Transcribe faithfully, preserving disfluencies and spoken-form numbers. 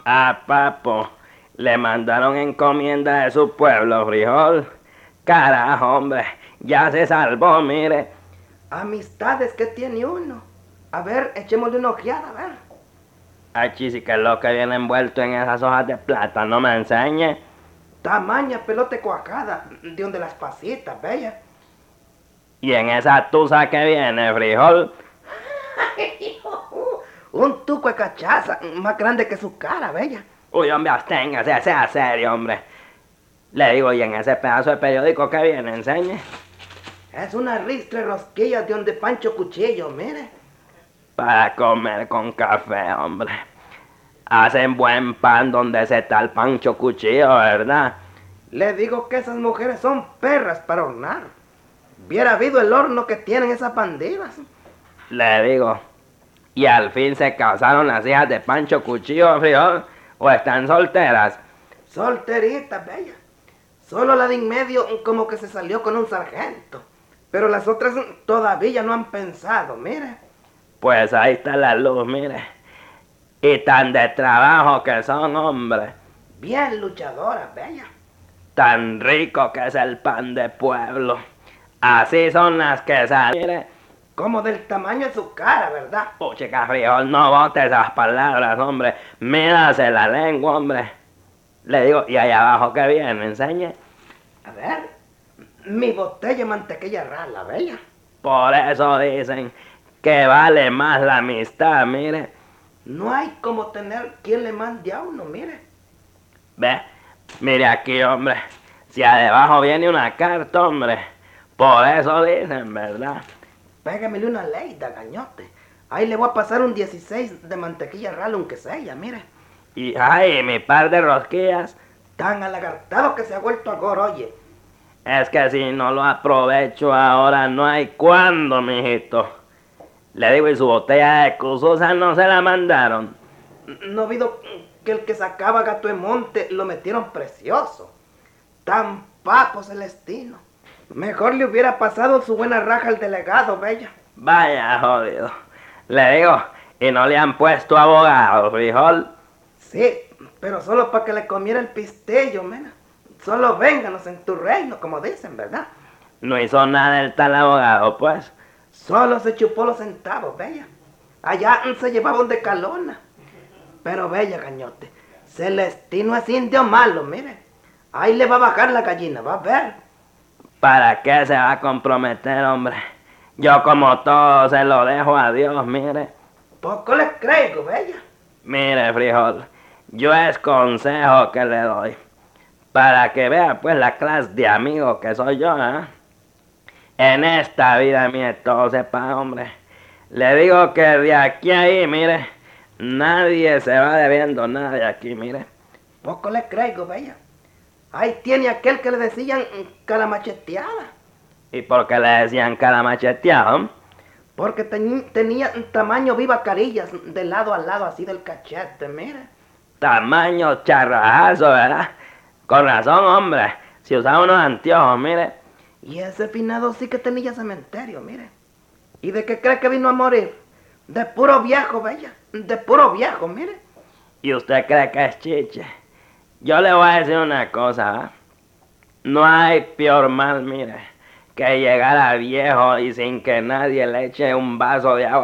Ah, papo, le mandaron encomienda de su pueblo, frijol. Carajo, hombre, ya se salvó, mire. Amistades que tiene uno. A ver, echémosle una ojeada, a ver. Aquí sí que es lo que viene envuelto en esas hojas de plata, no me enseñe. Tamaña pelota cuajada, de donde las pasitas, bella. Y en esa tusa que viene, frijol. Un tuco de cachaza, más grande que su cara, bella. Uy, hombre, absténgase, sea serio, hombre. Le digo, y en ese pedazo de periódico que viene, enseñe. Es una ristra de rosquillas de donde Pancho Cuchillo, mire. Para comer con café, hombre. Hacen buen pan donde se está el Pancho Cuchillo, ¿verdad? Le digo que esas mujeres son perras para hornar. Hubiera habido el horno que tienen esas bandidas. Le digo, y al fin se casaron las hijas de Pancho Cuchillo, frijol, o están solteras. Solterita, bella. Solo la de en medio como que se salió con un sargento. Pero las otras todavía no han pensado, mire. Pues ahí está la luz, mire. Y tan de trabajo que son, hombre. Bien luchadoras, bella. Tan rico que es el pan de pueblo. Así son las que salen, mire. Como del tamaño de su cara, ¿verdad? Puchica, frijol, no bote esas palabras, hombre. Mírase la lengua, hombre. Le digo, ¿y ahí abajo qué viene? Enseñe. A ver, mi botella de mantequilla rala, bella. Por eso dicen que vale más la amistad, mire. No hay como tener quien le mande a uno, mire. Ve, mire aquí, hombre. Si abajo viene una carta, hombre. Por eso dicen, ¿verdad? Pégamele una leida, gañote. Ahí le voy a pasar un dieciséis de mantequilla rala, aunque sea, mire. Y ay, mi par de rosquillas. Tan alagartado que se ha vuelto agora, oye. Es que si no lo aprovecho ahora no hay cuándo, mijito. Le digo, y su botella de cususa no se la mandaron. No ha habido que el que sacaba gato de monte lo metieron precioso. Tan papo Celestino. Mejor le hubiera pasado su buena raja al delegado, bella. Vaya, jodido. Le digo, y no le han puesto abogado, frijol. Sí, pero solo para que le comiera el pistillo, mena. Solo vénganos en tu reino, como dicen, ¿verdad? No hizo nada el tal abogado, pues. Solo se chupó los centavos, bella. Allá se llevaba un de calona. Pero bella, cañote, Celestino es indio malo, mire. Ahí le va a bajar la gallina, va a ver. ¿Para qué se va a comprometer, hombre? Yo como todo se lo dejo a Dios, mire. Poco le creo, bella. Mire, frijol, yo es consejo que le doy. Para que vea, pues, la clase de amigo que soy yo, ¿eh? En esta vida, mire, todo sepa, hombre. Le digo que de aquí a ahí, mire, nadie se va debiendo nada de aquí, mire. Poco le creo, bella. Ahí tiene aquel que le decían calamacheteada. ¿Y por qué le decían cara macheteado? Porque ten, tenía un tamaño viva carillas de lado a lado así del cachete, mire. Tamaño charrajazo, ¿verdad? Con razón, hombre. Si usaba unos anteojos, mire. Y ese finado sí que tenía cementerio, mire. ¿Y de qué cree que vino a morir? De puro viejo, bella. De puro viejo, mire. ¿Y usted cree que es chiche? Yo le voy a decir una cosa, ¿eh? No hay peor mal, mire, que llegar a viejo y sin que nadie le eche un vaso de agua